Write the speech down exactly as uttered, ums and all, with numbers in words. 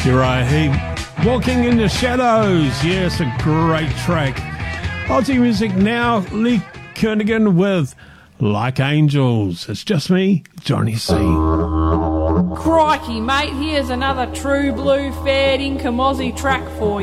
Uriah Heep, Walking in the Shadows. Yes, a great track. Aussie Music now, Lee Kernaghan with Like Angels. It's just me, Johnny C. Crikey, mate, here's another true blue fair dinkum Aussie track for you.